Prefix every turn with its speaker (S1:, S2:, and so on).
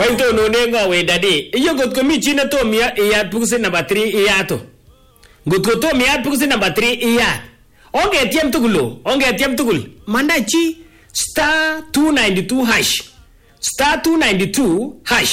S1: Waito no nenga we dadi. Iyo got komi china to mia iyat pukusin number 3 iyato. Got to mia pukusin number 3 iyat. Onge tiam tugul. Manda chi *292 hash. *292 hash.